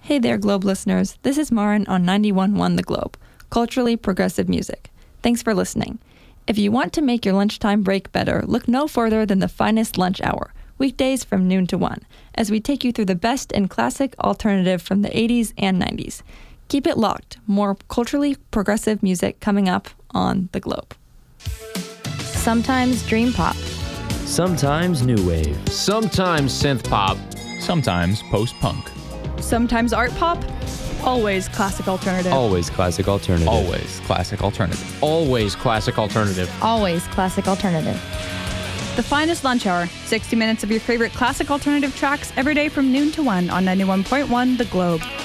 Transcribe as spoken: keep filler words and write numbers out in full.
Hey there, Globe listeners. This is Marin on ninety-one point one The Globe, culturally progressive music. Thanks for listening. If you want to make your lunchtime break better, look no further than the finest lunch hour, weekdays from noon to one, as we take you through the best in classic alternative from the eighties and nineties. Keep it locked. More culturally progressive music coming up on The Globe. Sometimes dream pop. Sometimes new wave. Sometimes synth pop. Sometimes post-punk. Sometimes art pop. Always classic alternative. Always classic alternative. Always classic alternative. Always classic alternative. Always classic alternative. The finest lunch hour. sixty minutes of your favorite classic alternative tracks every day from noon to one on ninety-one point one The Globe.